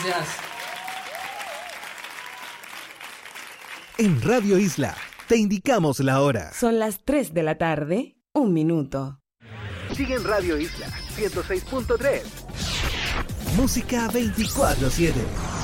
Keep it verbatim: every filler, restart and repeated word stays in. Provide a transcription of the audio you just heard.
gracias. En Radio Isla te indicamos la hora. Son las tres de la tarde, un minuto. Sigue en Radio Isla ciento seis punto tres. Música veinticuatro siete.